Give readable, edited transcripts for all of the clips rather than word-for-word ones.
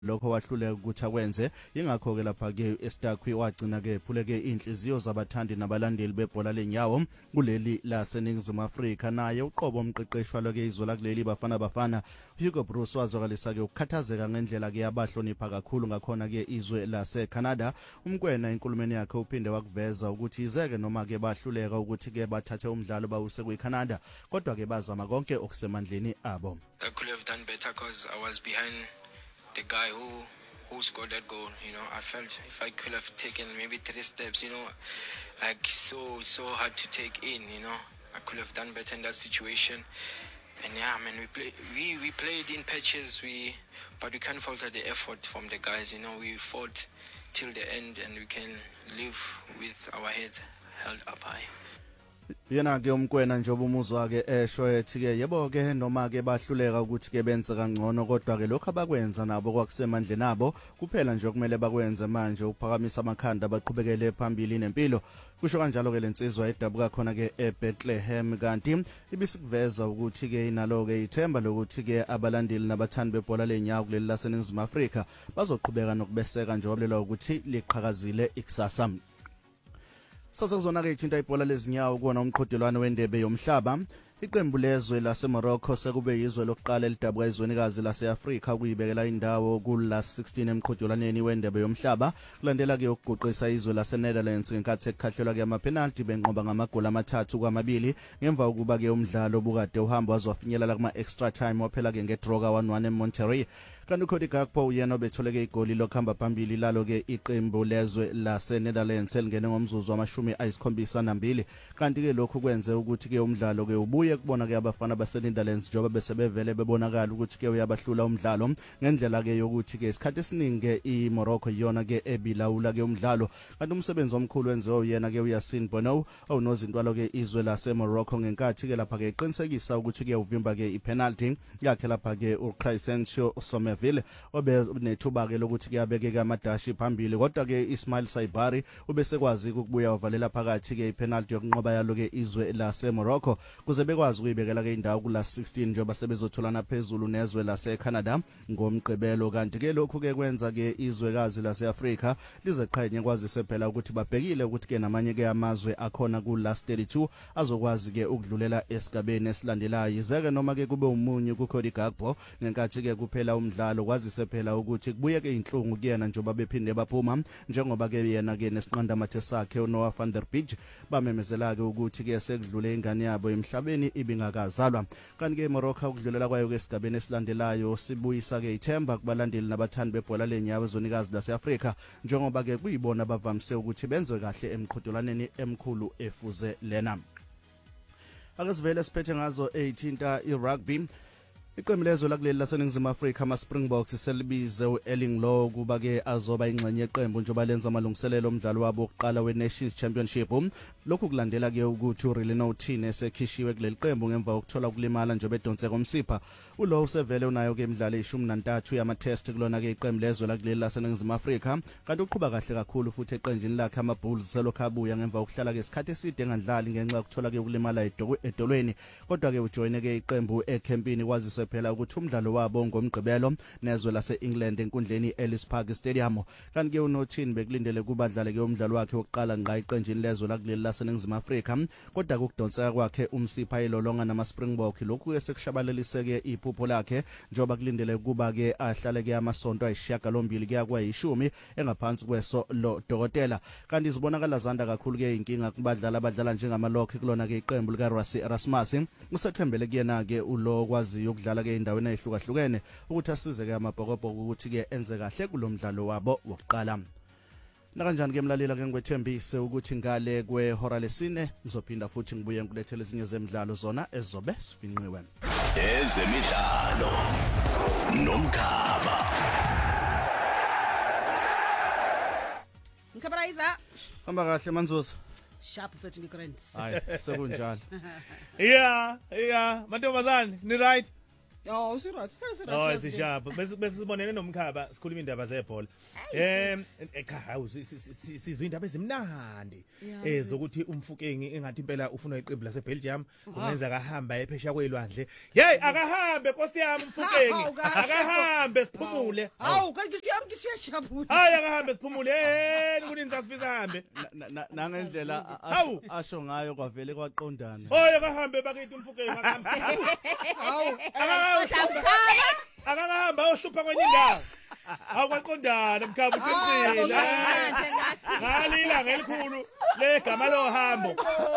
lokho wahluleka ukuthi akwenze ingakho ke lapha ke Estakwi wagcina ke ephuleke inhliziyo zabathandi nabalandeli bebhola lenyawo kuleli laseNingizimu Afrika. Naye uqobo umqeqeshwa loke izwe kuleli bafana Hugo Bruce wazwakalisa ke ukukhathazeka ngendlela ke yabahlonipha kakhulu ngakhona ke izwe laseCanada. Umkwena enkulumeni yakhe uphinde wakuveza ukuthi izeke noma ke bahluleka ukuthi ke bathathe umdlalo bawuse kwiCanada kodwa ke bazama konke okusemandleni abo. I could have done better because I was behind the guy who scored that goal. You know, I felt if I could have taken maybe 3 steps, you know, like so hard to take in. You know, I could have done better in that situation. And yeah, man, we played in patches, but we can't falter the effort from the guys. You know, we fought till the end, and we can live with our heads held up high. Yena ke umkwena njoba umuzwa ke esho ethi ke yebo ke noma ke bahluleka ukuthi ke benze kangcono kodwa ke lokho abakwenza nabo kwakusemandle nabo kuphela nje okumele bakwenze manje ukuphakamisa amakhanda baqhubekele phambili nempilo. Kusho kanjalo ke lensizwa edabuka khona ke eBethlehem kanti ibisikuveza ukuthi ke inalo ke ithemba lokuthi ke abalandeli nabathandi bebhola lenyawo kuleli laseNingizimu Afrika bazoqhubeka nokubeseka njengoba ukuthi liqhakazile ikusasa. Sasazona ke ithinta ibhola lezinyawo kuona umqhudelwano wendebe yomhlaba. Iqembu lezwe laseMorocco sekube yizwe lokuqala elidabuka izwenikazi laseAfrika ukuyibekela indawo kula 16 emqhudelwaneni wendebe yomhlaba. Kulandela ke ukuguqisa izwe laseNetherlands ngenkathi sekukhahlelwa ke amapenalty benqoba ngamagoli 3-2 ngemva ukuba ke umdlalo obukade uhamba wazofinyelela kuma extra time waphela ke ngedraw ka-1-1 eMonterrey. Kanti uCody Gakpo uyena obetholeke igoli lokuhamba phambili lalo ke iqembu lezwe laseNetherlands elingene ngomzuzu wama-72 kanti ke lokhu kwenze ukuthi ke umdlalo ke ubuye kubona ke abafana baseNetherlands njengoba besebevele bebonakala ukuthi ke uyabahlula umdlalo ngendlela ke yokuthi ke isikhathi esiningi iMorocco iyona ke ebilawula ke umdlalo. Kanti umsebenzi omkhulu wenziwe uyena ke uYassine Bono awunozintwalo ke izwe laseMorocco ngenkathi ke lapha ke iqinisekisa ukuthi ke uvimba ke ipenalty yakhe lapha ke uCrescencio Somerville obe nethuba ke lokuthi ke abeke ke amadashi phambili kodwa ke Ismail Saibari ubesekwazi ukubuya wavalela phakathi ke ipenalty yokunqoba yalo ke izwe laseMorocco kuze bekwazi ukuyibekela ke indawo kula 16 njengoba sebezotholana phezulu nezwe laseCanada ngomgqibelo. Kanti ke lokhu ke kwenza ke izwekazi laseAfrika lizeqhanye kwazise phela ukuthi babhekile ukuthi ke namanye ke amazwe akhona ku last 32 azokwazi ke ukudlulela esigabeni esilandelayo. Izeke noma ke kube umunye kuCody Gakpo ngenkathi ke kuphela umdlalo kwazise phela ukuthi kubuye ke inhlungu kuyena njengoba bephinde baphuma njengoba ke yena ke nesiqanda mathe sakhe uNoah van der Beek bamemezela ke ukuthi ke sekudlule ingane yabo emhlabeni ibingakazalwa. Kanti ke Morocco ukudlulela kwayo ke esigabeni esilandelayo sibuyisa ke ithemba kubalandeli nabathandi bebhola lenyawo ezonikazi laseAfrika njengoba ke kuyibona bavamise ukuthi benze kahle emqhudelwaneni emkhulu efuze lena. Ake sivele siphethe ngazo 18 irugby. Iqembu lezwe lakuleli laseNingizimu Afrika ama-Springboks selibize u-Erling Law kuba ke azoba ingxenye yeqembu njengoba lenza amalungiselelo omdlalo wabo wokuqala we-Nations Championship. Lokhu kulandela ke ukuthi uRelino Thine esekhishiwe kuleli qembu ngemva kokuthola ukulimala njengoba edonse komsipha. uLaw usevele unayo ke imidlalo e13 yama-test kulona ke iqembu lezwe lakuleli laseNingizimu Afrika kanti uqhuba kahle kakhulu futhi eqenjini lakhe ama-Bulls selokhu abuya ngemva kokuhlala ke isikhathi eside engadlali ngenxa yokuthola ke ukulimala edolweni kodwa ke ujoyine ke iqembu ekhempini kwazise phela ukuthi umdlalo wabo ngomgqibelo nezwe lase-England enkundleni Ellis Park Stadium. Kanti ke uNothini bekulindele kuba adlale ke umdlalo wakhe wokuqala ngqa iqenjini lezwe lakuleli laseNingizimu Afrika kodwa ukudonseka kwakhe umsipha ilolonga nama-Springbok lokhu ke sekushabalelise ke iphupho lakhe njengoba kulindele kuba ke ahlale ke amasonto ayisishiyagalombili ke yakwa10 engaphansi kweso lo dokotela. Kanti izibonakala zanda kakhulu ke inkinga kubadlali abadlala njengamalokhe kulona ke iqembu lika Rassie Erasmus. Usethembele kuyena ke uLo kwazi ukudlala ke indaweni ezihlukahlukene ukuthi asize ke amabhokobhoko ukuthi ke enze kahle kulomdlalo wabo wokuqala. Nakanjani ke mlaleli ke ngwethembise ukuthi ngale kwehora lesine ngizophinda futhi ngibuye ngkulethele ezinye zemidlalo zona ezobe sifinqiwe. Ezemidlalo nomkhaba. Mkhabaraiza. Hamba kahle Manzuzo. Sharp mfethu ngigrand. Hayi sekunjalo. Yeah, mantombazane, ni right? Oh, serious. Oh sishapho bese sibonene nomkhaba sikhuluma indaba zebhola. Hawu sizwe indaba ezimnandi zokuthi umfukeni engathi impela ufuna iqembu lase Belgium kungenza akahamba ephesha kwelwandle. Hey akahambe Nkosi yami umfukeni. Akahambe siphumule. Hawu ngisiyajabula. Hayi akahambe siphumule. Kunini sasifisa hambe. Nangendlela asho ngayo kwavele kwaqondana. Hoye akahambe bakithi umfukeni akahambe. Hawu Akahamba ohlupha kwenye indawo. Akwaqondana mkhaba uqinisile. Ngalila ngelikhulu legama lohambo.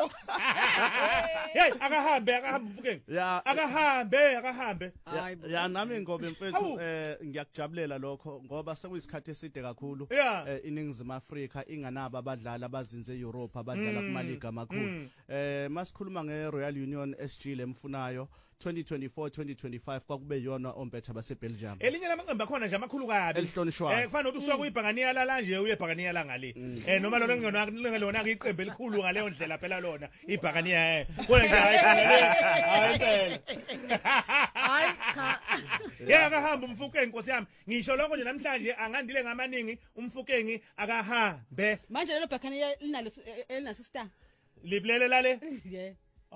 Hey akahambe umfukeni. Akahambe. Ya nami ngoba mfethu ngiyakujabulela lokho ngoba sekuyisikhathi eside kakhulu iningizimu Afrika inganaba abadlali abazinze eEurope abadlala kuma league amakhulu. Masikhuluma ngeRoyal Union SG lemfunayo 2024-2025 kwakube yona ompetha base Belgium. Elinye lamaqembu akhona nje amakhulu kabi. Elihlonishwayo. Kufanele ukuthi usuka kuyibhangania la nje uyebhangania la ngale. Noma lona ke iqembu elikhulu ngaleyo ndlela phela lona ibhangania Kule nje hayi phela. hayi cha. Akahamba umfukeni Nkosi yami. Ngisho lokho nje namhlanje angandile ngamaningi umfukeni akahambe. Manje lelo bhakane linalo elinasistar. Liblele lale? Yeah.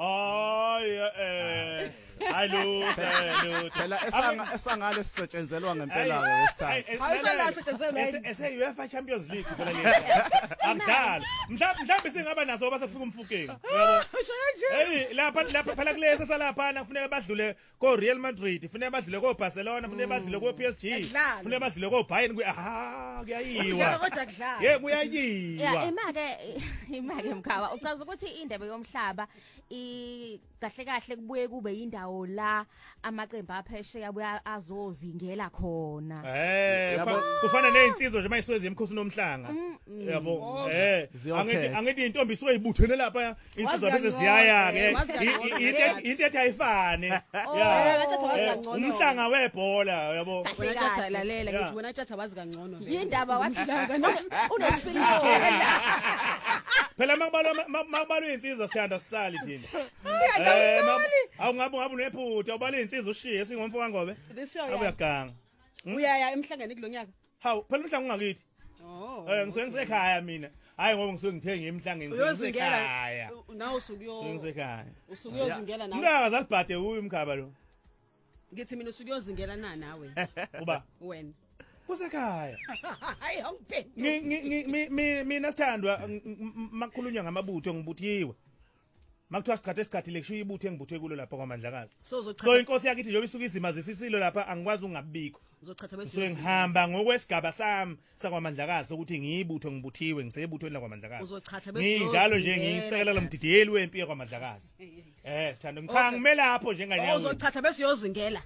Hello. Phela esangale sisetshenzelwa ngempela ke wesithathu. Awusala sethenzelwa. Ese UEFA Champions League phela le. Akudala. Mhlawumbe singaba naso basefika umfukeni. Yabo. Hey lapha phela kulesa salapha kufuneka badlule ko Real Madrid, kufuneka badlule ko Barcelona, kufuneka badlule ko PSG, kufuneka badlule ko Bayern kuyayiwa. Kodwa kudlala. Ye kuyayiwa. Yeah, imake mkhaba uchaza ukuthi indebe yomhlaba kahle kubuye kube indawo la amaqembu aphesheya abuya azozingela khona. Kufana nezinsizwa nje mayiswezi emkhosi nomhlanga. Yabo. Angithi intombi isuke ibuthene lapha insizwa bese ziyaya ke. Into ethi ayifane. Yeah. Umhlanga webhola yabo. Wena chatha lalela ngithi wena chatha wazi kangcono. Yindaba wahlanga unosifilipo. Phela makubalwa insizwa sithanda sisali thina. Awungabe unephutha ubala insizwa ushiye singomfo kangobe. Abuyaganga. Uyaya emhlangeni kulonyaka. Hawu phela umhlanga ungakithi. Ngisuke ngisekhaya mina. Hayi ngoba ngisuke ngithenga emhlangeni ngisekhaya. Nawe usukuyo. Ngisekhaya. Usukuyozingela nawe. Umntaka zalibhade uyu umkhaba lo. Ngithi mina usukuyozingela nawe. Uba Wena. Kusekhaya. Hayi awuphendi. Mina sithandwa makukhulunywa ngamabutho ngibuthiwe. Makuthiwa isikhathi lekusho ibuthe engibuthwe kulo lapha kwaMandlakazi. So inkosi yakhe ithi njengoba isuka izima zesisilo lapha angikwazi ungabikho. Uzochatha bese so ngihamba ngokwesigaba sami sakwaMandlakazi ukuthi ngiyibutho ngibuthiwe ngisebuthweni lakwaMandlakazi. Uzochatha bese njalo nje ngiyisekela lomdidiyeli wempi yakwaMandlakazi. Sithando ngikhangime lapho njenganyawo. Uzochatha bese uyozingela.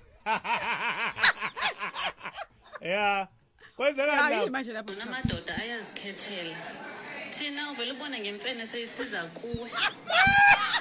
Yeah. Kwenzeka Hayi manje lapho amadoda ayazikhethela. Thina uvela ubona ngemfene seyisiza kuwe.